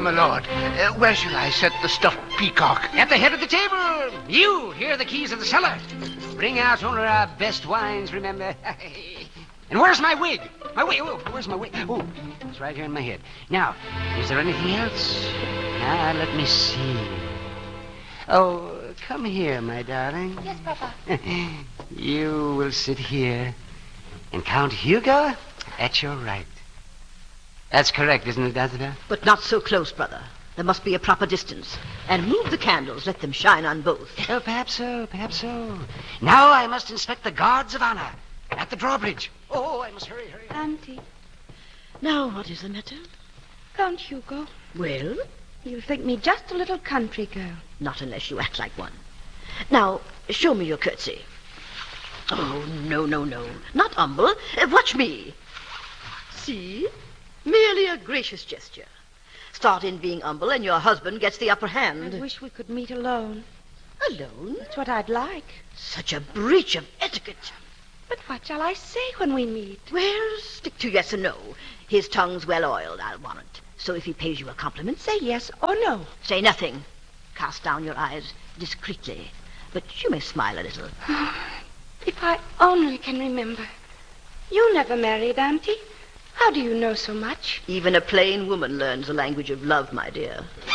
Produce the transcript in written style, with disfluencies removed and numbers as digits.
my lord. Where shall I set the stuffed peacock? At the head of the table. You, here are the keys of the cellar. Bring out only our best wines, remember. And where's my wig? My wig. Oh, where's my wig? Oh, it's right here in my head. Now, is there anything else? Let me see. Oh, come here, my darling. Yes, Papa. You will sit here and Count Hugo at your right. That's correct, isn't it, Isabel? But not so close, brother. There must be a proper distance. And move the candles. Let them shine on both. Oh, perhaps so, perhaps so. Now I must inspect the guards of honor at the drawbridge. Oh, I must hurry. Auntie. Now, what is the matter? Count Hugo. Well? You think me just a little country girl. Not unless you act like one. Now, show me your curtsy. Oh, no. Not humble. Watch me. See? Merely a gracious gesture. Start in being humble and your husband gets the upper hand. I wish we could meet alone. Alone? That's what I'd like. Such a breach of etiquette. But what shall I say when we meet? Well, stick to yes or no. His tongue's well oiled, I'll warrant. So if he pays you a compliment, Say yes or no. say nothing. Cast down your eyes discreetly. But you may smile a little. If I only can remember. You never married, Auntie. How do you know so much? Even a plain woman learns the language of love, my dear.